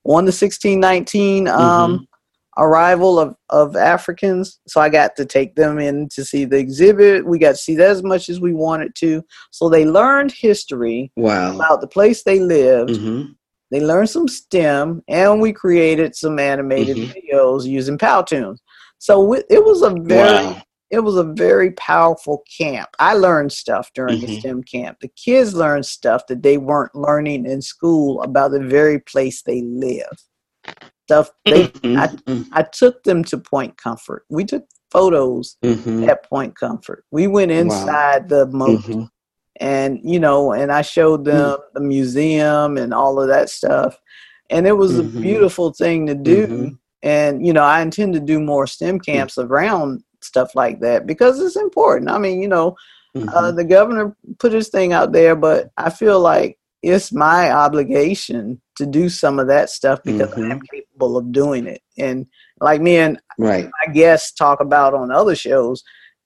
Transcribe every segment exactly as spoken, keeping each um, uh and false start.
on the sixteen nineteen um, Mm-hmm. arrival of, of Africans. So I got to take them in to see the exhibit. We got to see that as much as we wanted to. So they learned history Wow. about the place they lived. Mm-hmm. They learned some STEM, and we created some animated Mm-hmm. videos using Powtoons. So it was a very, Wow. it was a very powerful camp. I learned stuff during the Mm-hmm. STEM camp. The kids learned stuff that they weren't learning in school about the very place they live. Stuff they, I, Mm-hmm. I took them to Point Comfort. We took photos Mm-hmm. at Point Comfort. We went Wow. inside the moat. Mm-hmm. And, you know, and I showed them the museum and all of that stuff. And it was a Mm-hmm. beautiful thing to Mm-hmm. do. And, you know, I intend to do more STEM camps around stuff like that because it's important. I mean, you know, uh, Mm-hmm. the governor put his thing out there, but I feel like it's my obligation to do some of that stuff because I Mm-hmm. am capable of doing it. And like me and Right. my guests talk about on other shows,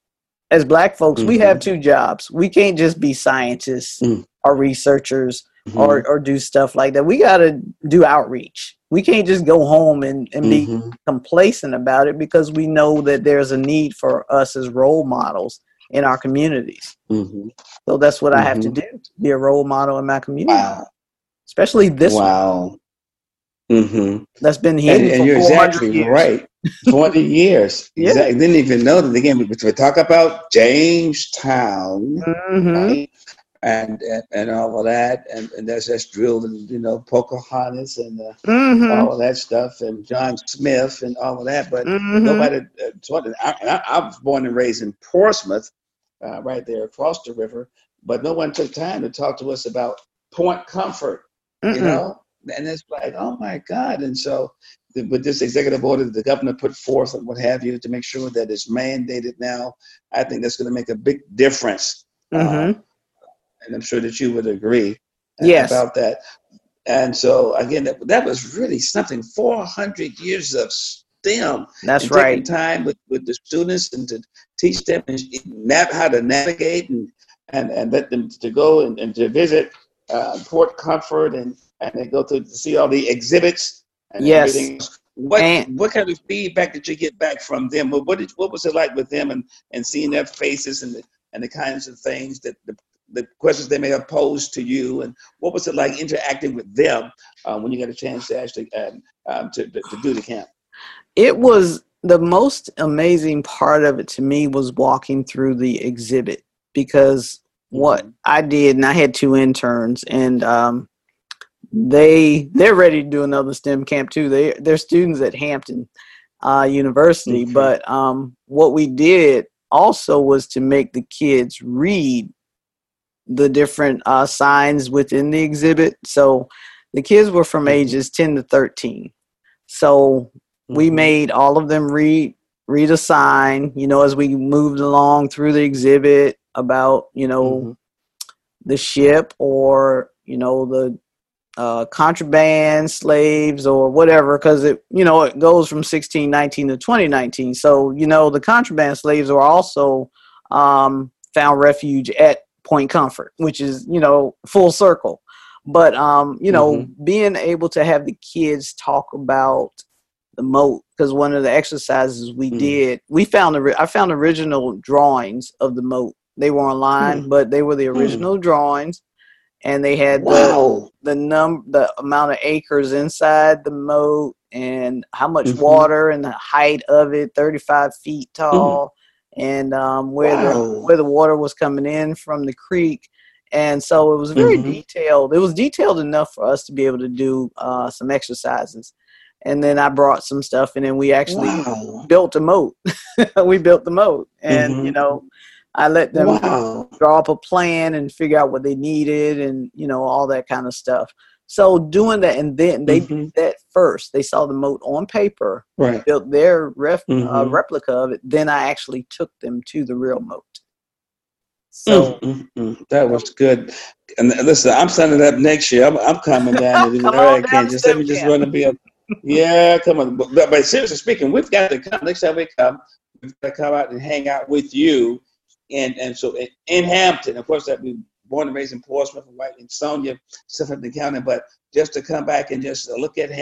as Black folks, we have Mm-hmm. two jobs. We can't just be scientists or researchers Mm-hmm. or, or do stuff like that. We got to do outreach. We can't just go home and, and be Mm-hmm. complacent about it because we know that there's a need for us as role models in our communities. Mm-hmm. So that's what I have to Mm-hmm. do, be a role model in my community, Wow. especially this one Wow. Mm-hmm. that's been And, hidden and for you're four hundred exactly years. right. forty years. Yeah. Exactly. Didn't even know that again. We, we talk about Jamestown, Mm-hmm. right? And, and and all of that, and, and that's that's drilled in, you know, Pocahontas and uh, Mm-hmm. all of that stuff, and John Smith and all of that. But Mm-hmm. nobody uh, taught it. I, I, I was born and raised in Portsmouth, uh, right there across the river. But no one took time to talk to us about Point Comfort, you Mm-mm. know. And it's like, oh my God! And so, the, with this executive order that the governor put forth and what have you to make sure that it's mandated now, I think that's going to make a big difference. Uh, Mm-hmm. and I'm sure that you would agree uh, Yes, about that. And so, again, that, that was really something. four hundred years of STEM that's and taking right. time with, with the students and to teach them and nav- how to navigate and and, and let them to go and, and to visit uh, Port Comfort and and they go to, to see all the exhibits and Yes. everything else. What And what kind of feedback did you get back from them? What what, did, what was it like with them and, and seeing their faces and the, and the kinds of things that the, the questions they may have posed to you, and what was it like interacting with them uh, when you got a chance to actually um, um, to, to to do the camp? it was the most amazing part of it to me was walking through the exhibit because what Mm-hmm. I did, and I had two interns, and um, they they're ready to do another STEM camp too. They they're students at Hampton uh, University, Okay. but um, what we did also was to make the kids read the different uh, signs within the exhibit. So the kids were from Mm-hmm. ages ten to thirteen. So we Mm-hmm. made all of them read read a sign, you know, as we moved along through the exhibit about, you know, Mm-hmm. the ship or, you know, the uh, contraband slaves or whatever, because it, you know, it goes from sixteen nineteen to twenty nineteen. So, you know, the contraband slaves were also um, found refuge at Point Comfort, which is, you know, full circle. But, um, you know, Mm-hmm. being able to have the kids talk about the moat, because one of the exercises we did, we found the, I found original drawings of the moat. They were online, Mm-hmm. but they were the Mm-hmm. original drawings, and they had the Wow. the num the amount of acres inside the moat and how much Mm-hmm. water and the height of it, thirty-five feet Mm. tall, and um, where the Wow. where the water was coming in from the creek. And so it was very Mm-hmm. detailed. It was detailed enough for us to be able to do uh, some exercises. And then I brought some stuff, and then we actually Wow. built a moat. We built the moat, and you Mm-hmm. know, I let them Wow. draw up a plan and figure out what they needed and, you know, all that kind of stuff. So doing that, and then they did Mm-hmm. that first. They saw the moat on paper, Right. built their ref, uh, Mm-hmm. replica of it. Then I actually took them to the real moat. So, Mm-hmm. That was good. And listen, I'm signing up next year. I'm, I'm coming down to do come whatever I on down can. to Just let STEM me just camp. run and be a yeah. Come on, but, but seriously speaking, we've got to come next time we come. We've got to come out and hang out with you, and and so in, in Hampton, of course, that we born and raised in Portsmouth, White and Sonia, Southampton County, but just to come back and just look at